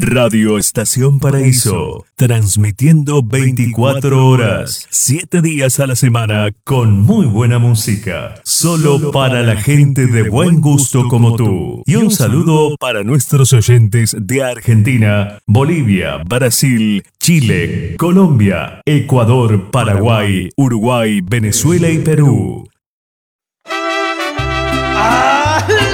Radio Estación Paraíso, transmitiendo 24 horas, 7 días a la semana, con muy buena música, solo para la gente de buen gusto como tú. Y un saludo para nuestros oyentes de Argentina, Bolivia, Brasil, Chile, Colombia, Ecuador, Paraguay, Uruguay, Venezuela y Perú. ¡Ah!